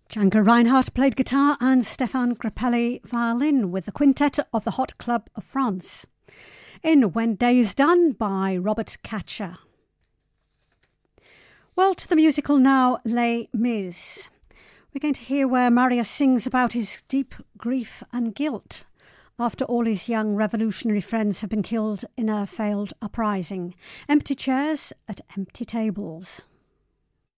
Django Reinhardt played guitar and Stéphane Grappelli violin with the Quintet of the Hot Club of France in When Day Is Done by Robert Katcher. Well, to the musical now, Les Mis. We're going to hear where Marius sings about his deep grief and guilt after all his young revolutionary friends have been killed in a failed uprising. Empty chairs at empty tables.